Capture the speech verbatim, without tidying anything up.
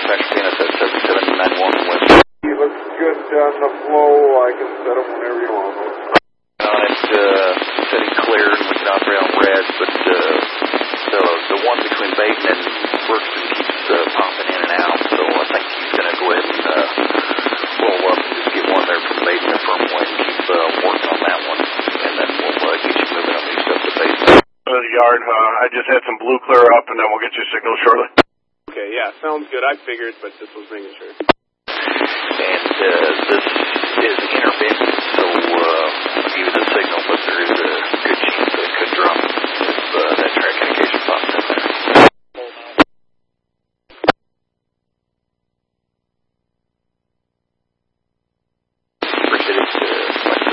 manufacturer being at seven seven nine one West. He looks good on the flow. I can set him whenever you want. On it, uh, setting clear, and we can operate on red, but uh, the, the one between Baton and Brookston keeps uh, popping in and out, so I think he's going to go ahead and uh, roll up and just get one there from Baton to Firmway and keep uh, working on that one, and then we'll uh, get you moving on these stuff to Baton. Uh, the yard, uh, I just had some blue clear up, and then we'll get you a signal shortly. Okay, yeah, sounds good. I figured, but just was making sure. And uh, this is intermittent, so uh, I'll give you the signal